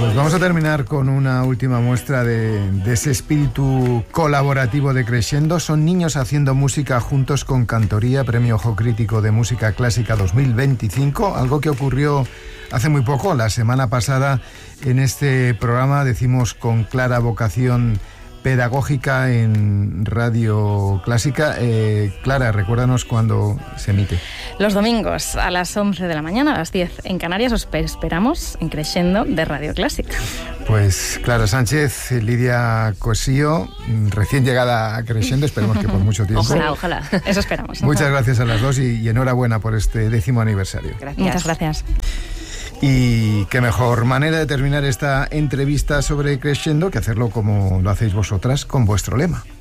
Pues vamos a terminar con una última muestra de ese espíritu colaborativo de Crescendo. Son niños haciendo música juntos con Cantoría, Premio Ojo Crítico de Música Clásica 2025, algo que ocurrió hace muy poco, la semana pasada, en este programa, decimos, con clara vocación pedagógica en Radio Clásica. Clara, recuérdanos cuándo se emite. Los domingos a las 11 de la mañana, a las 10 en Canarias, os esperamos en Crescendo de Radio Clásica. Pues Clara Sánchez, Lidia Cosío, recién llegada a Crescendo, esperemos que por mucho tiempo. Ojalá, eso esperamos. Muchas gracias a las dos y enhorabuena por este 10º aniversario. Gracias. Muchas gracias. Y qué mejor manera de terminar esta entrevista sobre Crescendo que hacerlo como lo hacéis vosotras, con vuestro lema.